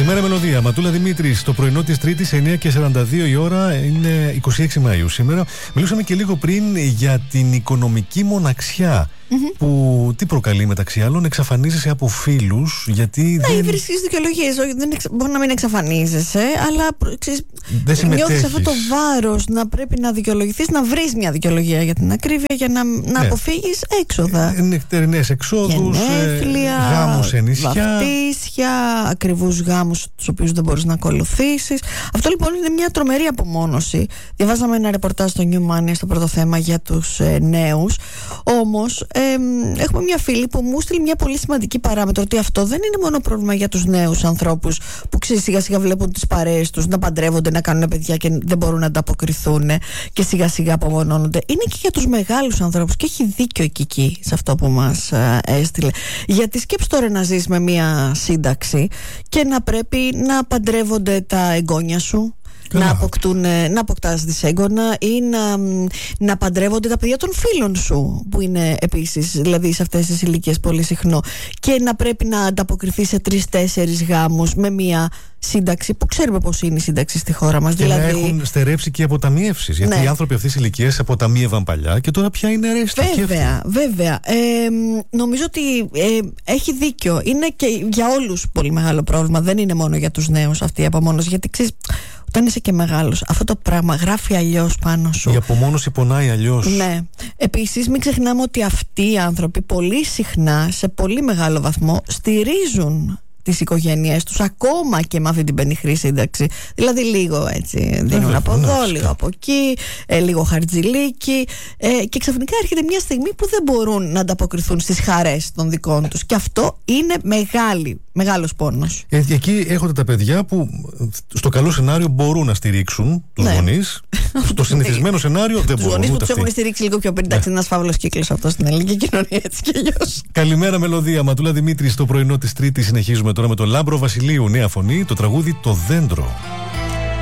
Καλημέρα Μελωδία, Ματούλα Δημήτρης. Το πρωινό της Τρίτης, 9:42 η ώρα, είναι 26 Μαΐου σήμερα. Μιλούσαμε και λίγο πριν για την οικονομική μοναξιά. Που τι προκαλεί μεταξύ άλλων, εξαφανίζεσαι από φίλους. Γιατί βρίσκεις δικαιολογίες. Μπορεί να μην εξαφανίζεσαι, αλλά δεν νιώθεις αυτό το βάρος να πρέπει να δικαιολογηθείς, να βρεις μια δικαιολογία για την ακρίβεια, για να αποφύγεις έξοδα. Νεκτερινές εξόδους, γάμους σε νησιά, βαφτίσια, ακριβούς γάμους τους οποίους δεν μπορείς να ακολουθήσεις. Αυτό λοιπόν είναι μια τρομερή απομόνωση. Διαβάζαμε ένα ρεπορτάζ στο New Money στο πρώτο θέμα για τους νέους. Όμως έχουμε μια φίλη που μου στείλει μια πολύ σημαντική παράμετρο, ότι αυτό δεν είναι μόνο πρόβλημα για τους νέους ανθρώπους που σιγά σιγά βλέπουν τις παρέες τους να παντρεύονται, να κάνουν παιδιά και δεν μπορούν να ανταποκριθούν και σιγά σιγά απομονώνονται. Είναι και για τους μεγάλους ανθρώπους, και έχει δίκιο εκεί σε αυτό που μας έστειλε. Γιατί σκέψου τώρα να ζεις με μια σύνταξη και να πρέπει να παντρεύονται τα εγγόνια σου, να αποκτάς δυσέγγωνα ή να παντρεύονται τα παιδιά των φίλων σου, που είναι επίσης, δηλαδή σε αυτές τις ηλικίες, πολύ συχνό, και να πρέπει να ανταποκριθεί σε 3-4 γάμους με μια σύνταξη που ξέρουμε πώς είναι η σύνταξη στη χώρα μας. Και δηλαδή, να έχουν στερέψει και αποταμιεύσεις. Γιατί οι άνθρωποι αυτής της ηλικίας αποταμίευαν παλιά και τώρα πια είναι αρέστα. Βέβαια. Νομίζω ότι έχει δίκιο. Είναι και για όλους πολύ μεγάλο πρόβλημα. Δεν είναι μόνο για τους νέους αυτή η απομόνωση. Γιατί ξέρεις, όταν είσαι και μεγάλος, αυτό το πράγμα γράφει αλλιώς πάνω σου. Η απομόνωση πονάει αλλιώς. Ναι. Επίσης, μην ξεχνάμε ότι αυτοί οι άνθρωποι πολύ συχνά, σε πολύ μεγάλο βαθμό, στηρίζουν τις οικογένειές τους ακόμα και με αυτή την πενιχρή σύνταξη. Δηλαδή λίγο έτσι δίνουν από εδώ, λίγο από εκεί, λίγο χαρτζηλίκι, και ξαφνικά έρχεται μια στιγμή που δεν μπορούν να ανταποκριθούν στις χαρές των δικών τους, και αυτό είναι μεγάλος πόνος. Εκεί έχονται τα παιδιά που στο καλό σενάριο μπορούν να στηρίξουν τους γονείς. Στο συνηθισμένο σενάριο δεν μπορούν. Τους γονείς που τους έχουν στηρίξει λίγο πιο πριν. Εντάξει, είναι ένας φαύλος κύκλος αυτό στην ελληνική κοινωνία, έτσι κι αλλιώς. Καλημέρα Μελωδία, Ματούλα Δημήτρη. Στο πρωινό της Τρίτης συνεχίζουμε τώρα με τον Λάμπρο Βασιλείου. Νέα φωνή, το τραγούδι «Το Δέντρο».